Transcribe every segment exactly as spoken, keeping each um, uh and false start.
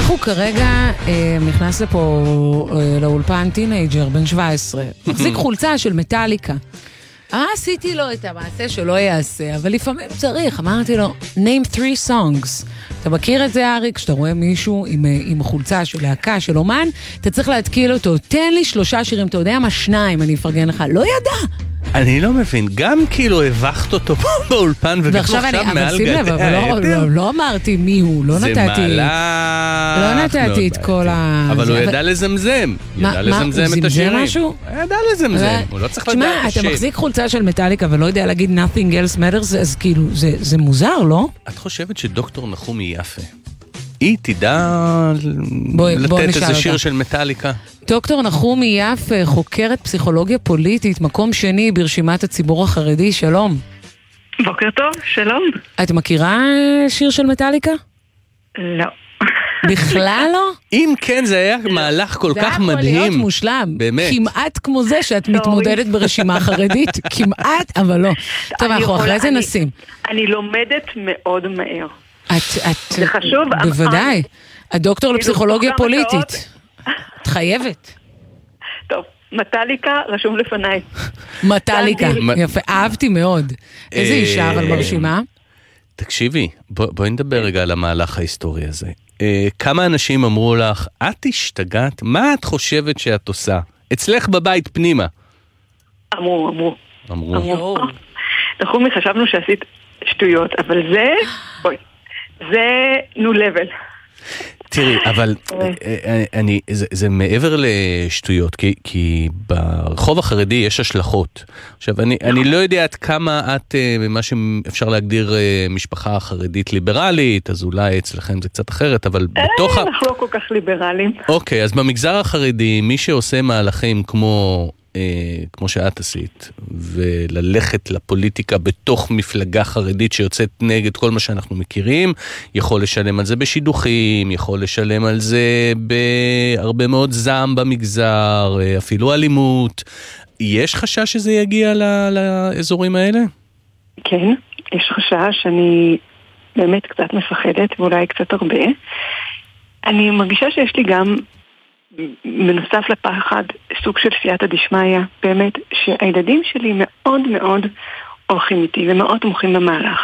אנחנו כרגע אה, נכנס לפה אה, לאולפן טינאג'ר בן שבע עשרה, מחזיק חולצה של מטאליקה. אה, עשיתי לו את המעשה שלא יעשה, אבל לפעמים צריך, אמרתי לו, name three songs. אתה מכיר את זה, אריק? כשאתה רואה מישהו עם, עם חולצה של להקה, של אומן, אתה צריך להתקיל אותו, תן לי שלושה שירים, אתה יודע מה? שניים, אני אפרגן לך. לא ידע. אני לא מבין, גם כאילו הבחת אותו פה באולפן וגם עכשיו מעל גדיה. אבל לא, לא אמרתי מי הוא, לא נתתי. זה מהלך. לא נתתי את כל ה... אבל הוא ידע לזמזם. ידע לזמזם את השירים. הוא משהו? ידע לזמזם, הוא לא צריך לדעת את השם. אתה מחזיק חולצה של מטאליקה ולא יודע להגיד nothing else matters, אז כאילו, זה מוזר, לא? את חושבת שדוקטור נחומי יפה היא תדע לתת איזה שיר של מטאליקה? דוקטור נחומי יפה, חוקרת פסיכולוגיה פוליטית, מקום שני ברשימת הציבור החרדי, שלום. בוקר טוב, שלום. את מכירה שיר של מטאליקה? לא. בכלל לא? אם כן, זה היה מהלך כל כך מדהים. זה היה יכול להיות מושלם. באמת. כמעט כמו זה שאת מתמודדת ברשימה חרדית. כמעט, אבל לא. טוב, אנחנו אחרי זה נשים. אני לומדת מאוד מהר. זה חשוב. בוודאי. הדוקטור לפסיכולוגיה פוליטית. את חייבת. טוב, מטאליקה רשום לפניי. מטאליקה, יפה, אהבתי מאוד. איזה אישה אבל ברשימה? תקשיבי, בואי נדבר רגע על המהלך ההיסטורי הזה. כמה אנשים אמרו לך, את השתגעת? מה את חושבת שאת עושה? אצלך בבית פנימה. אמרו, אמרו. אמרו. נחומי, חשבנו שעשית שטויות, אבל זה, בואי, זה נו לבל. תראי, אבל אני, זה, זה מעבר לשטויות, כי, כי ברחוב החרדי יש השלכות. עכשיו, אני, אני לא יודע עד כמה את, מה שאפשר להגדיר משפחה חרדית ליברלית, אז אולי אצלכם זה קצת אחרת, אבל בתוך... אנחנו לא כל כך ליברליים. אוקיי, אז במגזר החרדי, מי שעושה מהלכים כמו... כמו שאת עשית, וללכת לפוליטיקה בתוך מפלגה חרדית שיוצאת נגד כל מה שאנחנו מכירים, יכול לשלם על זה בשידוכים, יכול לשלם על זה בהרבה מאוד זעם במגזר, אפילו אלימות. יש חשש שזה יגיע לאזורים האלה? כן, יש חשש, אני באמת קצת מפחדת, ואולי קצת הרבה. אני מרגישה שיש לי גם בנוסף לפחד, סוג של סייעתא דשמיא, באמת, שהילדים שלי מאוד מאוד הולכים איתי ומאוד תומכים במהלך.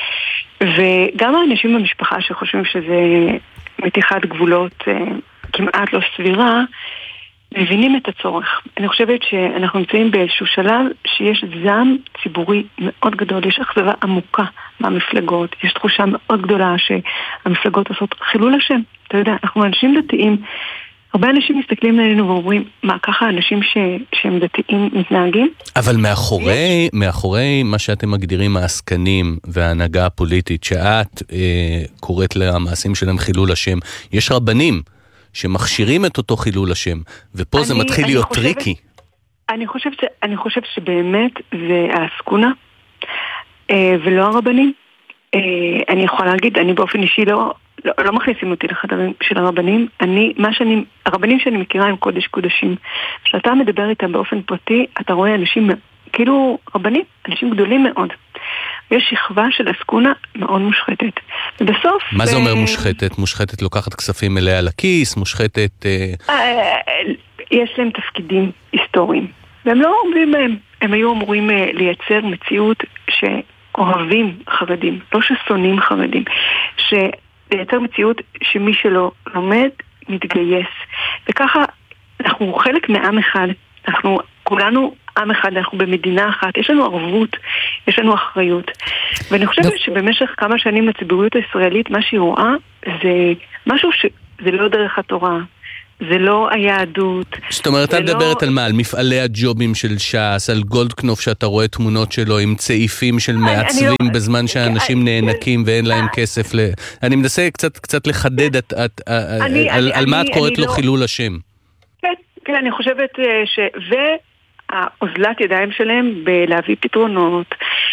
וגם האנשים במשפחה שחושבים שזה מתיחת גבולות כמעט לא סבירה, מבינים את הצורך. אני חושבת שאנחנו נמצאים באיזשהו שלב שיש זעם ציבורי מאוד גדול, יש אכזבה עמוקה מהמפלגות, יש תחושה מאוד גדולה שהמפלגות עושות חילול השם. אתה יודע, אנחנו אנשים דתיים, הרבה אנשים מסתכלים עלינו ואומרים, מה, ככה אנשים ש... שהם דתיים מתנהגים? אבל מאחורי, מאחורי מה שאתם מגדירים העסקנים וההנהגה הפוליטית, שאת אה, קוראת למעשים שלהם חילול השם, יש רבנים שמכשירים את אותו חילול השם, ופה אני, זה מתחיל להיות חושבת, טריקי. אני חושבת, אני חושבת שבאמת זה העסקונה, אה, ולא הרבנים. אה, אני יכולה להגיד, אני באופן אישי לא... לא, לא מכניסים אותי לחדרים של הרבנים. אני, מה שאני, הרבנים שאני מכירה הם קודש קודשים. כשאתה מדבר איתם באופן פרטי, אתה רואה אנשים, כאילו רבנים, אנשים גדולים מאוד. ויש שכבה של אסקונה מאוד מושחתת. ובסוף... מה זה אומר מושחתת? מושחתת לוקחת כספים אליה לכיס, מושחתת... יש להם תפקידים היסטוריים. והם לא עומדים בהם. הם היו אמורים לייצר מציאות שאוהבים חרדים, לא ששונאים חרדים. ש... לייצר מציאות שמי שלא לומד, מתגייס. וככה, אנחנו חלק מעם אחד. אנחנו כולנו עם אחד, אנחנו במדינה אחת. יש לנו ערבות, יש לנו אחריות. ואני חושבת שבמשך כמה שנים לציבוריות הישראלית, מה שהיא רואה זה משהו שזה לא דרך התורה. זה לא היהדות. זאת אומרת, את מדברת על מה? על מפעלי הג'ובים של ש"ס, על גולדקנופ שאתה רואה תמונות שלו עם צעיפים של מעצבים בזמן שאנשים נאנקים ואין להם כסף ל... אני מנסה קצת לחדד על מה את קוראת לו חילול השם. כן, כן, אני חושבת ש... והאוזלת ידיים שלהם בלהביא פתרונות,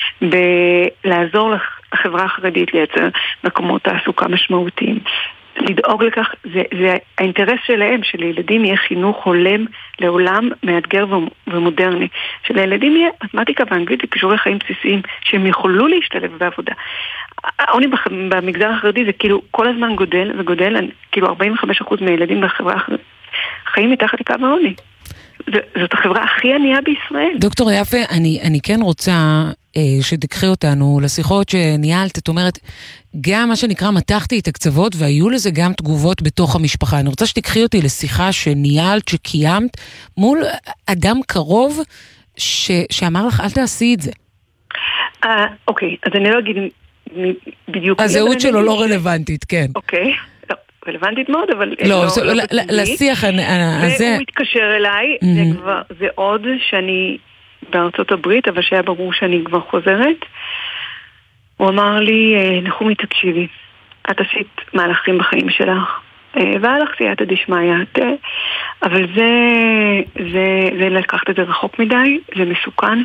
בלעזור לחברה החרדית לייצר מקומות תעסוקה משמעותיים. לדאוג לכך, זה, זה האינטרס שלהם, שלילדים יהיה חינוך הולם לעולם מאתגר ומודרני. שלילדים יהיה מתמטיקה ואנגלית וכישורי חיים בסיסיים, שהם יכולו להשתלב בעבודה. העוני במגזר החרדי זה כאילו כל הזמן גודל וגודל, כאילו ארבעים וחמישה אחוז מהילדים בחברה חיים מתחת לקו העוני. זאת החברה הכי ענייה בישראל. דוקטור יפה, אני, אני כן רוצה אה, שתקחי אותנו לשיחות שניהלת, את אומרת, גם מה שנקרא מתחתי את הקצוות, והיו לזה גם תגובות בתוך המשפחה. אני רוצה שתקחי אותי לשיחה שניהלת, שקיימת, מול אדם קרוב ש, שאמר לך, אל תעשי את זה. אה, אוקיי, אז אני לא אגיד בדיוק... הזהות שלו לא רלוונטית, כן. אוקיי. רלוונטית מאוד, אבל... לא, לשיח הזה... והוא התקשר אליי, זה עוד שאני בארצות הברית, אבל שהיה ברור שאני כבר חוזרת. הוא אמר לי, נחומי, תקשיבי, את עשית מהלכים בחיים שלך, והלך סייעתא דשמיא, אבל זה לקחת את זה רחוק מדי, זה מסוכן,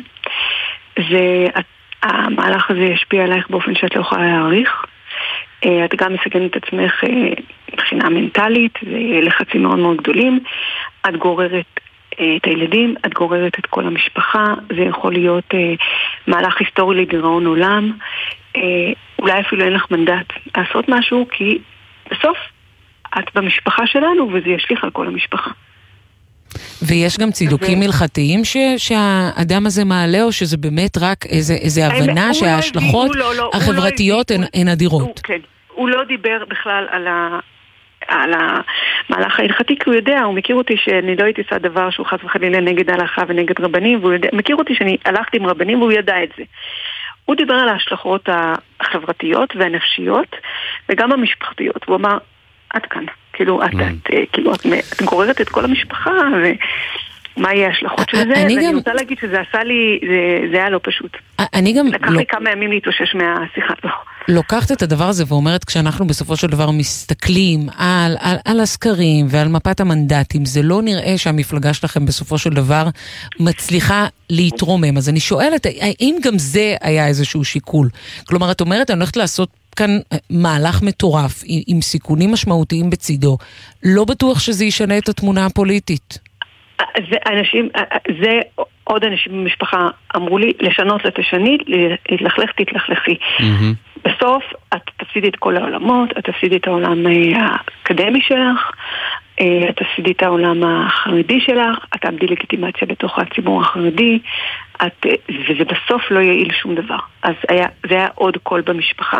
המהלך הזה ישפיע עלייך באופן שאת לא יכולה להעריך, את גם מסכנת את עצמך מבחינה מנטלית, ולחצים מאוד מאוד גדולים, את גוררת את הילדים, את גוררת את כל המשפחה, זה יכול להיות מהלך היסטורי לדיראון עולם, אולי אפילו אין לך מנדט לעשות משהו, כי בסוף את במשפחה שלנו, וזה ישליך על כל המשפחה. ויש גם צידוקים הלכתיים שהאדם הזה מעלה, או שזה באמת רק איזו הבנה שההשלכות החברתיות הן אדירות? כן, הוא לא דיבר בכלל על ה... על המהלך ההלכתי, כי הוא יודע, הוא מכיר אותי שאני לא הייתי עושה דבר שהוא חס וחלילה נגד ההלכה ונגד רבנים, והוא יודע, מכיר אותי שאני הלכתי עם רבנים והוא ידע את זה. הוא דיבר על ההשלכות החברתיות והנפשיות וגם המשפחתיות. הוא אמר, עד כאן. כאילו, את, את, כאילו, את, את גוררת את כל המשפחה, ומה יהיה ההשלכות של זה? ואני גם... רוצה להגיד שזה עשה לי, זה, זה היה לא פשוט. אני גם... לקח לא... לי כמה ימים להתאושש מהשיחה הזו. לוקחת את הדבר הזה ואומרת, כשאנחנו בסופו של דבר מסתכלים על, על, על הסקרים ועל מפת המנדטים, זה לא נראה שהמפלגה שלכם בסופו של דבר מצליחה להתרומם. אז אני שואלת, האם גם זה היה איזשהו שיקול? כלומר, את אומרת, אני הולכת לעשות כאן מהלך מטורף, עם סיכונים משמעותיים בצידו. לא בטוח שזה ישנה את התמונה הפוליטית. זה אנשים, זה עוד אנשים במשפחה אמרו לי, לשנות לתשני, להתלכלך, תתלכלכי. בסוף, את תפסידי את כל העולמות, את תפסידי את העולם האקדמי שלך, את תפסידי את העולם החרדי שלך, את תאבדי לגיטימציה בתוך הציבור החרדי, את, וזה בסוף לא יעיל שום דבר. אז היה, זה היה עוד קול במשפחה.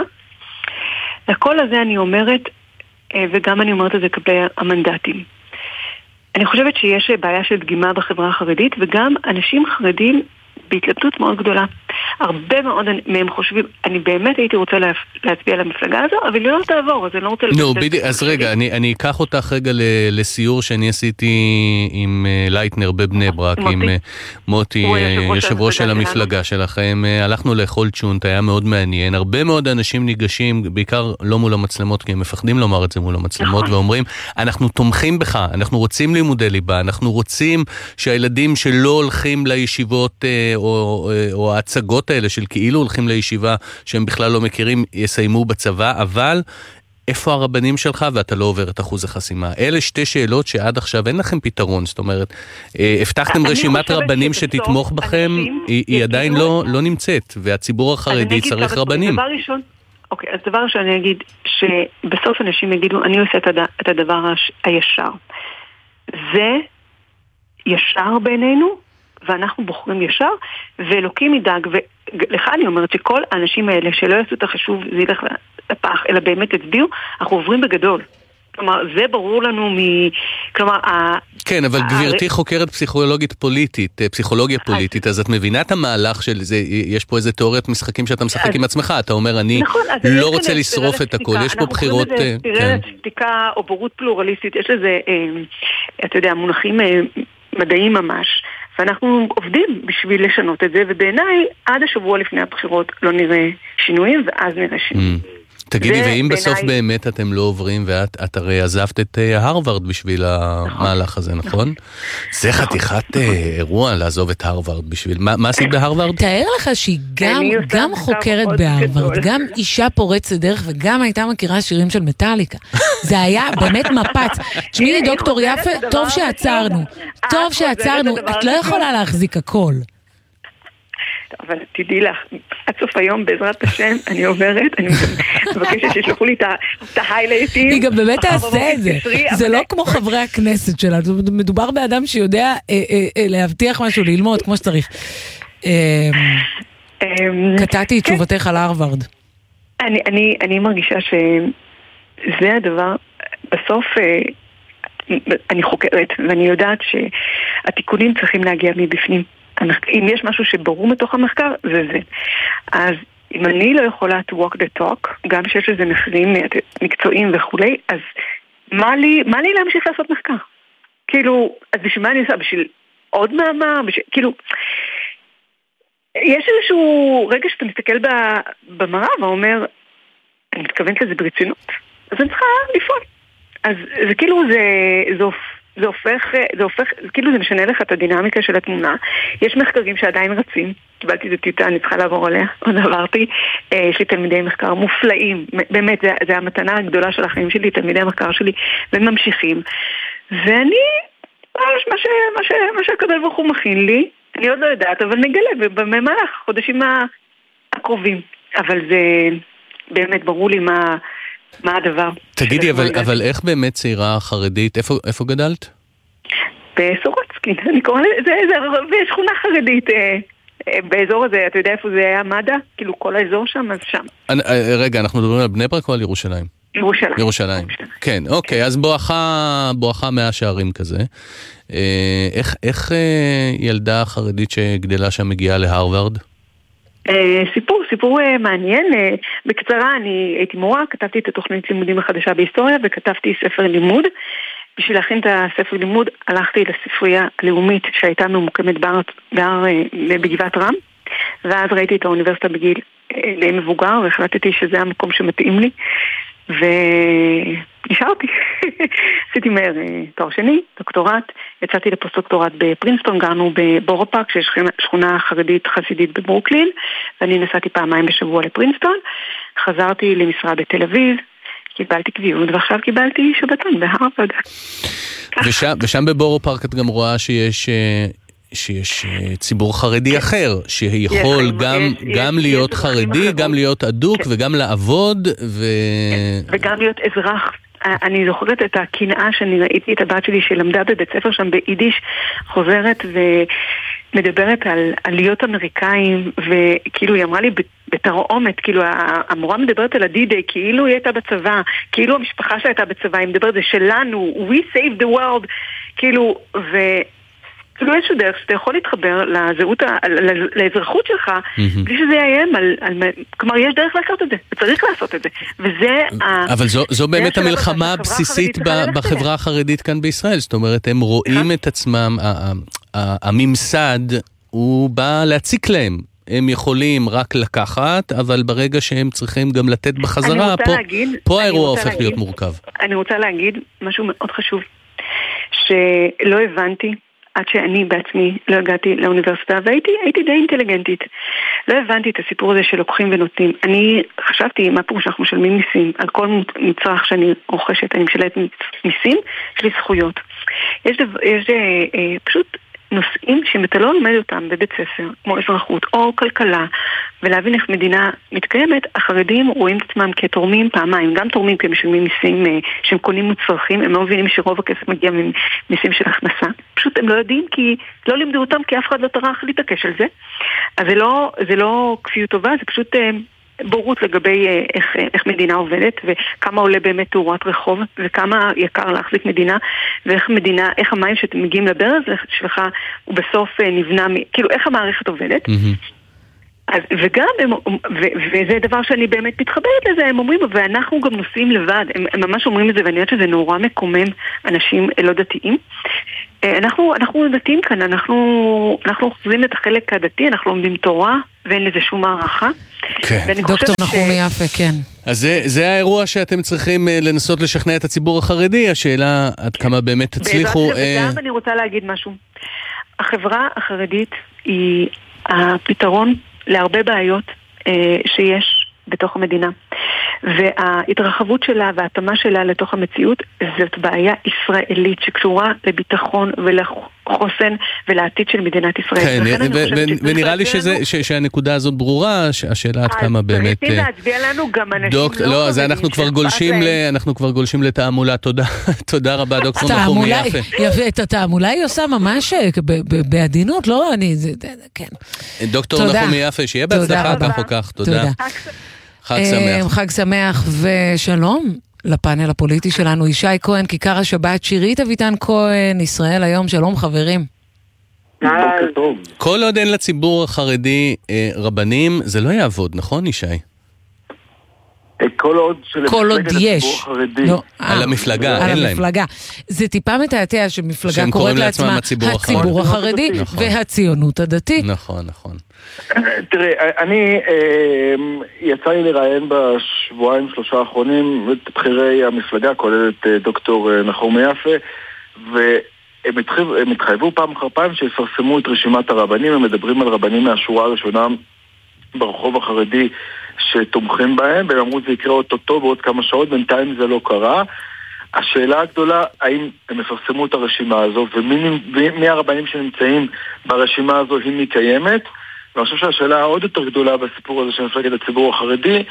לכל הזה אני אומרת, וגם אני אומרת את זה כלפי המנדטים. אני חושבת שיש בעיה של דגימה בחברה החרדית, וגם אנשים חרדים בהתלבטות מאוד גדולה. הרבה מאוד מהם חושבים, אני באמת הייתי רוצה להצביע על המפלגה הזו, אבל היא לא תעבור, אז אני לא רוצה... נו, אז רגע, אני אקח אותך רגע לסיור שאני עשיתי עם לייטנר בבני ברק, עם מוטי, יושב ראש של המפלגה שלכם. הלכנו לאכול צ'ונט, היה מאוד מעניין. הרבה מאוד אנשים ניגשים, בעיקר לא מול המצלמות, כי הם מפחדים לומר את זה מול המצלמות, ואומרים, אנחנו תומכים בך, אנחנו רוצים לימודי ליבה, אנחנו רוצים שהילדים שלא הולכים לישיבות או, או ההצגות האלה של כאילו הולכים לישיבה שהם בכלל לא מכירים, יסיימו בצבא, אבל איפה הרבנים שלך ואתה לא עובר את אחוז החסימה? אלה שתי שאלות שעד עכשיו אין לכם פתרון, זאת אומרת, הבטחתם רשימת רבנים שתתמוך בכם, היא, היא עדיין לא, לא נמצאת, והציבור החרדי צריך רבנים. דבר ראשון, אוקיי, אז דבר ראשון אני אגיד שבסוף אנשים יגידו, אני עושה את הדבר הישר. זה ישר בינינו, ואנחנו בוחרים ישר, ואלוקים ידאג, ולך אני אומרת שכל האנשים האלה שלא יעשו את החשוב, זה ילך לפח, אלא באמת הצביעו, אנחנו עוברים בגדול. כלומר, זה ברור לנו מ... כלומר, כן, אבל גברתי חוקרת פסיכולוגית פוליטית, פסיכולוגיה פוליטית, אז את מבינה את המהלך של זה, יש פה איזה תיאוריית משחקים שאתה משחק עם עצמך, אתה אומר, אני לא רוצה לשרוף את הכל, יש פה בחירות... אנחנו קוראים לזה שתיקה או בורות פלורליסטית, יש לזה, אתה יודע, מונחים מדעיים ממש, ואנחנו עובדים בשביל לשנות את זה, ובעיניי, עד השבוע לפני הבחירות לא נראה שינויים, ואז נראה שינויים. תגידי, ואם בסוף באמת אתם לא עוברים, ואת הרי עזבת את הרווארד בשביל המהלך הזה, נכון? זה חתיכת אירוע לעזוב את הרווארד בשביל... מה עשית בהרווארד? תאר לך שהיא גם חוקרת בהרווארד, גם אישה פורצת דרך, וגם הייתה מכירה שירים של מטאליקה. זה היה באמת מפץ. תשמעי, דוקטור יפה, טוב שעצרנו. טוב שעצרנו. את לא יכולה להחזיק הכל. אבל תדעי לך, עד סוף היום בעזרת השם, אני עוברת, אני מבקשת שישלחו לי את ההיילייטים. היא גם באמת תעשה את זה. זה לא כמו חברי הכנסת שלה, מדובר באדם שיודע להבטיח משהו, ללמוד כמו שצריך. קטעתי את תשובתך על הרווארד. אני מרגישה שזה הדבר, בסוף אני חוקרת, ואני יודעת שהתיקונים צריכים להגיע מבפנים. אם יש משהו שברור מתוך המחקר, זה זה. אז אם אני לא יכולה to walk the talk, גם שיש לזה מחירים מקצועיים וכולי, אז מה לי, מה לי להמשיך לעשות מחקר? כאילו, אז בשביל מה אני עושה? בשביל עוד מאמר? בשביל, כאילו, יש איזשהו רגע שאתה מסתכל במראה ואומר, אני מתכוונת לזה ברצינות, אז אני צריכה לפעול. אז זה כאילו, זה, זה, זה הופך, זה הופך, כאילו זה משנה לך את הדינמיקה של התמונה. יש מחקרים שעדיין רצים, קיבלתי את הטיוטה, אני צריכה לעבור עליה, עוד עברתי, יש לי תלמידי מחקר מופלאים, באמת, זה, זה המתנה הגדולה של החיים שלי, תלמידי המחקר שלי, והם ממשיכים. ואני, מה, ש, מה, ש, מה שהקדוש ברוך הוא מכין לי, אני עוד לא יודעת, אבל נגלה, ובמהלך חודשים הקרובים. אבל זה באמת ברור לי מה, מה הדבר. תגידי, אבל, אבל איך באמת צעירה חרדית, איפה, איפה גדלת? בסורצקין, אני קורא לזה, זה, זה שכונה חרדית, אה, אה, באזור הזה, אתה יודע איפה זה היה מדע? כאילו כל האזור שם, אז שם. אני, רגע, אנחנו מדברים על בני ברק או על ירושלים? ירושלים. ירושלים, כן, אוקיי, אז בואכה, בואכה מאה שערים כזה. אה, איך, איך אה, ילדה חרדית שגדלה שם מגיעה להרווארד? סיפור, סיפור מעניין. בקצרה, אני הייתי מורה, כתבתי את התוכנית לימודים החדשה בהיסטוריה וכתבתי ספר לימוד. בשביל להכין את הספר לימוד הלכתי לספרייה הלאומית שהייתה ממוקמת בהר, בהר, בגבעת רם, ואז ראיתי את האוניברסיטה בגיל די מבוגר והחלטתי שזה המקום שמתאים לי ונשארתי. עשיתי מהר תואר שני, דוקטורט, יצאתי לפוסט-דוקטורט בפרינסטון, גרנו בבורו פארק, שיש שכונה חרדית חסידית בברוקלין, ואני נסעתי פעמיים בשבוע לפרינסטון, חזרתי למשרד בתל אביב, קיבלתי קביעות, ועכשיו קיבלתי שבתון בהרווארד. ושם, ושם בבורו פארק את גם רואה שיש... שיש ציבור חרדי אחר, שיכול גם, גם להיות חרדי, גם להיות עדוק וגם לעבוד ו... וגם להיות אזרח. אני זוכרת את הקנאה שאני ראיתי את הבת שלי שלמדה בבית ספר שם ביידיש, חוזרת ומדברת על, על להיות אמריקאים, וכאילו היא אמרה לי בתרעומת, כאילו המורה מדברת על הדידי, כאילו היא הייתה בצבא, כאילו המשפחה שלה הייתה בצבא, היא מדברת זה שלנו, we save the world, כאילו, ו... כאילו איזשהו דרך שאתה יכול להתחבר לזהות, לאזרחות שלך, בלי שזה יאיים על, כלומר יש דרך לעשות את זה, וצריך לעשות את זה, וזה... אבל זו באמת המלחמה הבסיסית בחברה החרדית כאן בישראל, זאת אומרת, הם רואים את עצמם, הממסד הוא בא להציק להם, הם יכולים רק לקחת, אבל ברגע שהם צריכים גם לתת בחזרה, פה האירוע הופך להיות מורכב. אני רוצה להגיד משהו מאוד חשוב, שלא הבנתי, עד שאני בעצמי לא הגעתי לאוניברסיטה, והייתי הייתי די אינטליגנטית. לא הבנתי את הסיפור הזה שלוקחים ונותנים. אני חשבתי מה פירוש שאנחנו משלמים מיסים. על כל מצרך שאני רוכשת, אני משלמת מיסים, יש לי זכויות. יש, דבר, יש אה, אה, פשוט נושאים שאם אתה לא לומד אותם בבית ספר, כמו אזרחות או כלכלה, ולהבין איך מדינה מתקיימת, החרדים רואים את עצמם כתורמים פעמיים, גם תורמים כמשלמים מיסים שהם קונים מוצרכים, הם לא מבינים שרוב הכסף מגיע ממיסים של הכנסה. פשוט הם לא יודעים כי לא לימדו אותם, כי אף אחד לא טרח להתעקש על זה. אז זה לא, זה לא כפיות טובה, זה פשוט בורות לגבי איך, איך מדינה עובדת, וכמה עולה באמת תאורת רחוב, וכמה יקר להחזיק מדינה, ואיך מדינה, איך המים שאתם מגיעים לברז שלך, הוא בסוף נבנה, כאילו איך המערכת עובדת. אז, וגם, הם, ו, וזה דבר שאני באמת מתחברת לזה, הם אומרים, ואנחנו גם נוסעים לבד, הם, הם ממש אומרים את זה, ואני יודעת שזה נורא מקומם אנשים לא דתיים. אנחנו, אנחנו דתיים כאן, אנחנו, אנחנו חוזרים את החלק הדתי, אנחנו לומדים תורה, ואין לזה שום הערכה. כן. דוקטור נחומי יפה, כן. אז זה, זה האירוע שאתם צריכים לנסות לשכנע את הציבור החרדי, השאלה עד כמה באמת תצליחו. וגם אני רוצה להגיד משהו. החברה החרדית היא הפתרון להרבה בעיות שיש בתוך המדינה. וההתרחבות שלה וההתאמה שלה לתוך המציאות זאת בעיה ישראלית שקשורה לביטחון ולחוסן ולעתיד של מדינת ישראל. כן, ונראה לי שהנקודה הזאת ברורה, השאלה עד כמה באמת... צריכים להצביע לנו גם אנשים לא... לא, אז אנחנו כבר גולשים לתעמולה. תודה רבה, דוקטור נחומי יפה. יפה, את התעמולה היא עושה ממש בעדינות, לא? אני... כן. דוקטור נחומי יפה, שיהיה בהצלחה כך או כך. תודה. חג שמח. חג שמח ושלום לפאנל הפוליטי שלנו, ישי כהן, כיכר השבת, שירית אביטן כהן, ישראל היום, שלום חברים. בוקר טוב. כל עוד אין לציבור החרדי רבנים, זה לא יעבוד, נכון ישי? כל עוד שלמפלגת הציבור החרדי. על המפלגה, אין להם. על המפלגה. זה טיפה מתעתע שמפלגה קוראת לעצמה הציבור החרדי והציונות הדתית. נכון, נכון. תראה, אני יצא לי לראיין בשבועיים שלושה האחרונים את בחירי המפלגה, כולל את דוקטור נחומי יפה, והם התחייבו פעם אחר פעם שיפרסמו את רשימת הרבנים. הם מדברים על רבנים מהשורה הראשונה ברחוב החרדי שתומכים בהם, והם אמרו זה יקרה אוטוטו בעוד כמה שעות, בינתיים זה לא קרה. השאלה הגדולה, האם הם יפרסמו את הרשימה הזו, ומי הרבנים שנמצאים ברשימה הזו, אם היא קיימת. ואני חושב שהשאלה העוד יותר גדולה בסיפור הזה של מפלגת הציבור החרדי,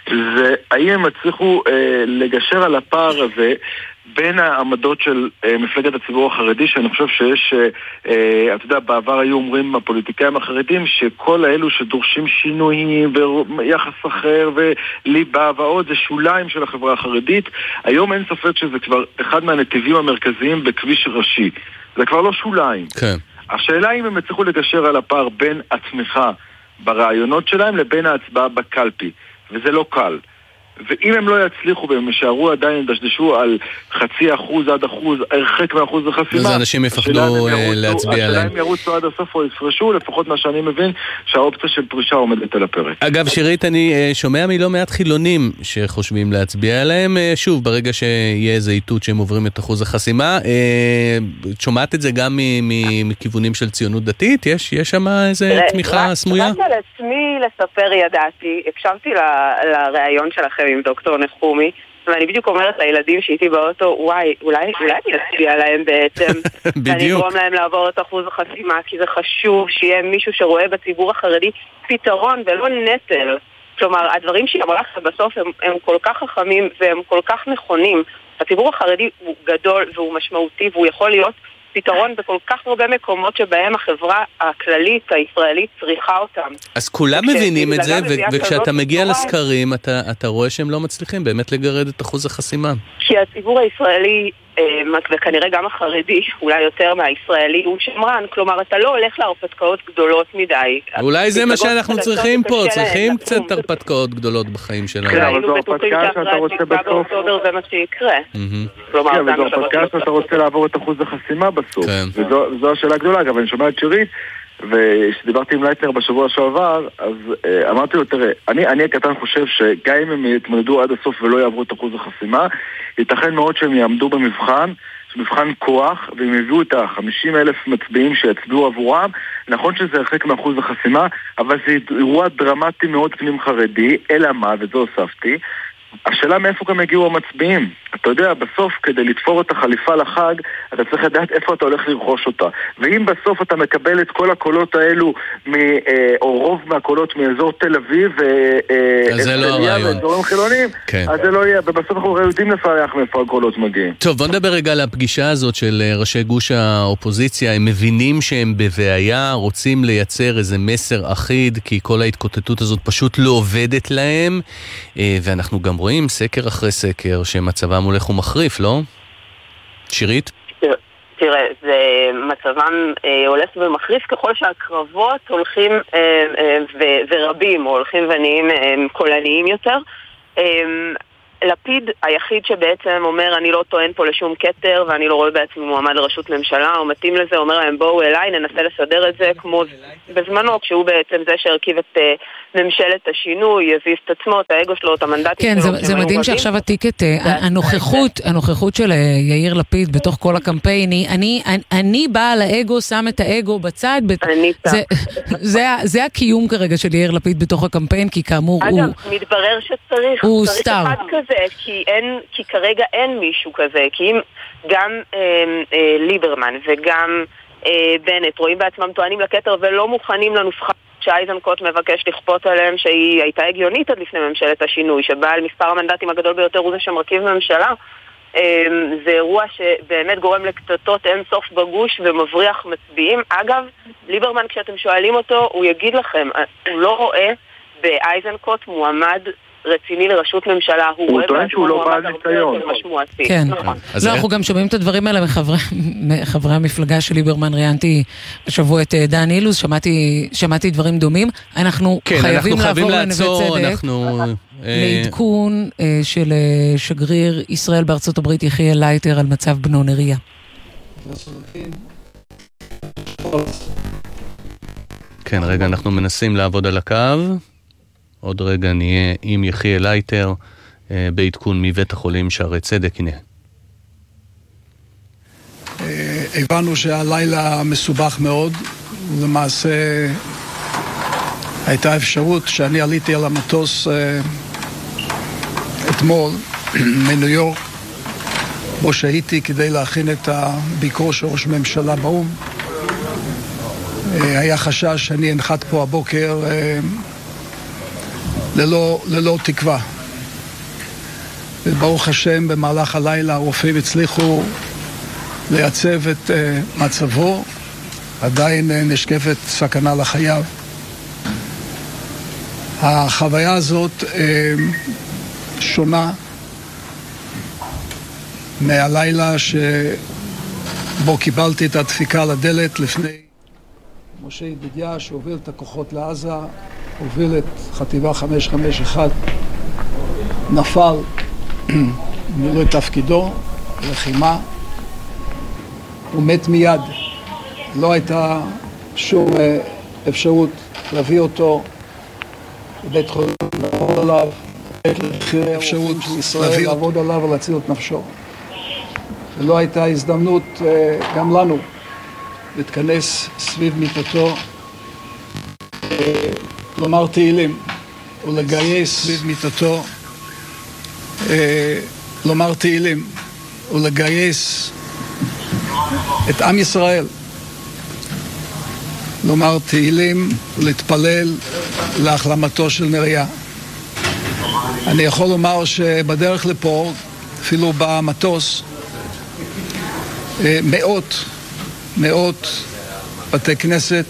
זה האם הם הצליחו אה, לגשר על הפער הזה בין העמדות של אה, מפלגת הציבור החרדי, שאני חושב שיש, אה, אתה יודע, בעבר היו אומרים הפוליטיקאים החרדים, שכל האלו שדורשים שינויים ויחס אחר וליבה ועוד, זה שוליים של החברה החרדית. היום אין ספק שזה כבר אחד מהנתיבים המרכזיים בכביש ראשי. זה כבר לא שוליים. כן. השאלה אם הם הצליחו לגשר על הפער בין התמיכה ברעיונות שלהם לבין ההצבעה בקלפי, וזה לא קל. ואם הם לא יצליחו והם יישארו עדיין דשדשו על חצי אחוז עד אחוז, הרחק מאחוז החסימה, אז אנשים יפחדו להצביע עליהם. השאלה אם ירוצו עד הסוף או יפרשו, לפחות מה שאני מבין, שהאופציה של פרישה עומדת על הפרק. אגב, שירית, אני שומע מלא מעט חילונים שחושבים להצביע עליהם. שוב, ברגע שיהיה איזה איתות שהם עוברים את אחוז החסימה, שומעת את זה גם מכיוונים של ציונות דתית? יש שם איזה תמיכה סמויה? רק על עצמי לספר ידעתי, הקשבתי לראיון שלכם עם דוקטור נחומי, ואני בדיוק אומרת לילדים שהייתי באוטו, וואי, אולי, אולי אני אצביע להם בעצם, ואני אגרום להם לעבור את אחוז החסימה, כי זה חשוב שיהיה מישהו שרואה בציבור החרדי פתרון ולא נטל. כלומר, הדברים שהיא אמרה לך בסוף הם, הם כל כך חכמים והם כל כך נכונים. הציבור החרדי הוא גדול והוא משמעותי והוא יכול להיות פתרון בכל כך הרבה מקומות שבהם החברה הכללית הישראלית צריכה אותם. אז כולם מבינים את זה, וכשאתה מגיע לסקרים, אתה רואה שהם לא מצליחים באמת לגרד את אחוז החסימה. כי הציבור הישראלי, וכנראה גם החרדי, אולי יותר מהישראלי, הוא שמרן. כלומר, אתה לא הולך להרפתקאות גדולות מדי. אולי זה מה שאנחנו צריכים פה, צריכים קצת הרפתקאות גדולות בחיים שלנו. כן, אבל זו הרפתקה שאתה רוצה בסוף. זה מה שיקרה. כן, וזו הרפתקה שאתה רוצה לעבור את אחוז החסימה בסוף. וזו השאלה הגדולה. אגב, אני שומע את שירית, וכשדיברתי עם לייטנר בשבוע שעבר, אז אה, אמרתי לו, תראה, אני, אני הקטן חושב שגם אם הם יתמודדו עד הסוף ולא יעברו את אחוז החסימה, ייתכן מאוד שהם יעמדו במבחן, מבחן כוח, והם הביאו את ה-חמישים אלף מצביעים שיצביעו עבורם. נכון שזה הרחק מאחוז החסימה, אבל זה אירוע דרמטי מאוד פנים חרדי, אלא מה, וזו הוספתי, השאלה מאיפה גם הגיעו המצביעים. אתה יודע, בסוף כדי לתפור את החליפה לחג, אתה צריך לדעת איפה אתה הולך לרכוש אותה. ואם בסוף אתה מקבל את כל הקולות האלו, מ, אה, או רוב מהקולות מאזור תל אביב, אז זה לא הרעיון. ואזורים חילונים, כן. אז זה לא יהיה. ובסוף אנחנו יודעים לפרח מאיפה הקולות מגיעים. טוב, בוא נדבר רגע על הפגישה הזאת של ראשי גוש האופוזיציה. הם מבינים שהם בבעיה, רוצים לייצר איזה מסר אחיד, כי כל ההתקוטטות הזאת פשוט לא עובדת להם, ואנחנו גם רואים סקר אחרי סקר שמצבם הולך ומחריף, לא? שירית? תראה, זה מצבם אה, הולך ומחריף ככל שהקרבות הולכים אה, אה, ו- ורבים, או הולכים ונהיים אה, קולניים יותר. אה, לפיד היחיד שבעצם אומר אני לא טוען פה לשום כתר ואני לא רואה בעצמי מועמד לראשות ממשלה, הוא מתאים לזה, אומר להם בואו אליי, ננסה לסדר את זה כמו בזמנו, כשהוא בעצם זה שהרכיב את ממשלת השינוי, יזיז את עצמו, את האגו שלו, את המנדטים כן, שלו. זה, זה מדהים שעכשיו הטיקט, הנוכחות, הנוכחות של יאיר לפיד בתוך כל הקמפיין, אני, אני, אני באה לאגו, שם את האגו בצד, אני זה, זה, זה הקיום כרגע של יאיר לפיד בתוך הקמפיין, כי כאמור אגב, הוא... אגב, מתברר שצריך, הוא צריך סטאר. אחד כזה, כי, אין, כי כרגע אין מישהו כזה, כי אם גם אה, אה, ליברמן וגם אה, בנט רואים בעצמם טוענים לכתר ולא מוכנים לנוסחה שאייזנקוט מבקש לכפות עליהם, שהיא הייתה הגיונית עד לפני ממשלת השינוי, שבעל מספר המנדטים הגדול ביותר הוא זה שמרכיב ממשלה, זה אירוע שבאמת גורם לקטטות אין סוף בגוש ומבריח מצביעים. אגב, ליברמן כשאתם שואלים אותו, הוא יגיד לכם, הוא לא רואה באייזנקוט מועמד רציני לראשות ממשלה, הוא רואה שהוא לא בעל ניסיון. כן, לא, אנחנו גם שומעים את הדברים האלה מחברי המפלגה של ליברמן. ראיינתי השבוע את דן אילוז, שמעתי דברים דומים. אנחנו חייבים לעבור לנווה צדק לעדכון של שגריר ישראל בארצות הברית יחיאל לייטר על מצב בנו נריה. כן, רגע, אנחנו מנסים לעבוד על הקו. עוד רגע נהיה עם יחיאל לייטר בעדכון מבית החולים שערי צדק. הנה. הבנו שהלילה מסובך מאוד. למעשה הייתה אפשרות שאני עליתי על המטוס אתמול מניו יורק, בו שהייתי כדי להכין את הביקור של ראש ממשלה באום. היה חשש שאני אנחת פה הבוקר ללא, ללא תקווה. וברוך השם, במהלך הלילה הרופאים הצליחו לייצב את uh, מצבו. עדיין uh, נשקפת סכנה לחייו. החוויה הזאת uh, שונה מהלילה שבו קיבלתי את הדפיקה לדלת לפני משה ידידיה, שהוביל את הכוחות לעזה, הוביל את חטיבה חמש חמש אחת, נפל, מילא את תפקידו, לחימה, הוא מת מיד. לא הייתה שום אפשרות להביא אותו לבית חולים, לעבוד עליו, אפשרות ישראל לעבוד עליו ולהציל את נפשו. ולא הייתה הזדמנות גם לנו להתכנס סביב מיטתו, לומר תהילים ולגייס סביב מיטתו, לומר תהילים ולגייס את עם ישראל, לומר תהילים ולהתפלל להחלמתו של נריה. אני יכול לומר שבדרך לפה, אפילו במטוס, מאות, מאות בתי כנסת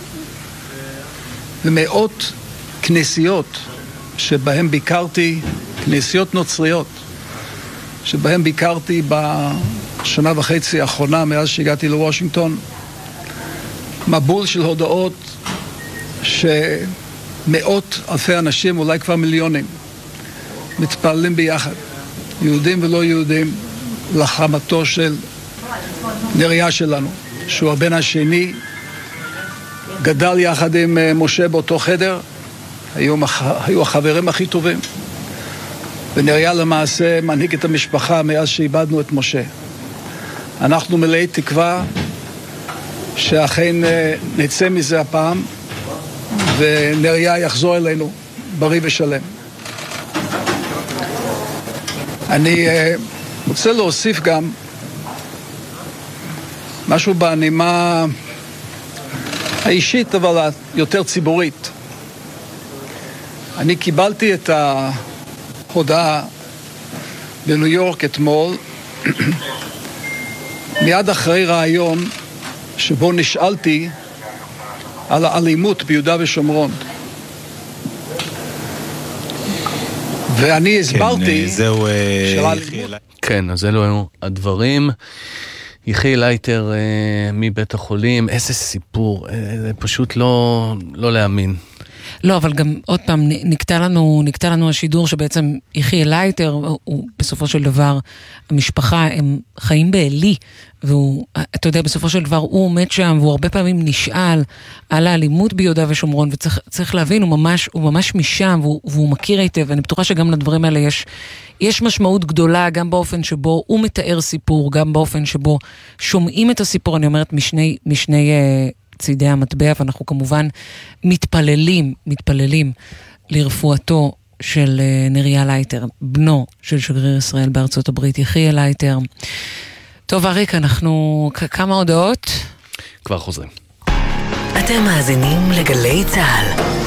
ומאות כנסיות שבהם ביקרתי, כנסיות נוצריות, שבהם ביקרתי בשנה וחצי האחרונה מאז שהגעתי לוושינגטון, מבול של הודעות שמאות אלפי אנשים, אולי כבר מיליונים, מתפללים ביחד, יהודים ולא יהודים, לחמתו של נריה שלנו, שהוא הבן השני, גדל יחד עם משה באותו חדר, היו, היו החברים הכי טובים, ונריה למעשה מנהיג את המשפחה מאז שאיבדנו את משה. אנחנו מלאי תקווה שאכן נצא מזה הפעם, ונריה יחזור אלינו בריא ושלם. אני רוצה להוסיף גם משהו בנימה האישית, אבל יותר ציבורית. אני קיבלתי את ההודעה בניו יורק אתמול, מיד אחרי רעיון שבו נשאלתי על האלימות ביהודה ושומרון. ואני הסברתי... כן, זהו... כן, אז אלו הדברים. יחיאל לייטר מבית החולים, איזה סיפור, זה פשוט לא, לא להאמין. לא, אבל גם עוד פעם, נקטע לנו, נקטע לנו השידור שבעצם יחי לייטר, הוא בסופו של דבר, המשפחה, הם חיים באלי, והוא, אתה יודע, בסופו של דבר הוא עומד שם, והוא הרבה פעמים נשאל על האלימות ביהודה ושומרון, וצריך להבין, הוא ממש, הוא ממש משם, והוא, והוא מכיר היטב, ואני בטוחה שגם לדברים האלה יש, יש משמעות גדולה, גם באופן שבו הוא מתאר סיפור, גם באופן שבו שומעים את הסיפור, אני אומרת, משני, משני צידי המטבע, ואנחנו כמובן מתפללים, מתפללים לרפואתו של נריה לייטר, בנו של שגריר ישראל בארצות הברית, יחי לייטר. טוב, אריק, אנחנו כמה הודעות? כבר חוזרים. אתם מאזינים לגלי צהל.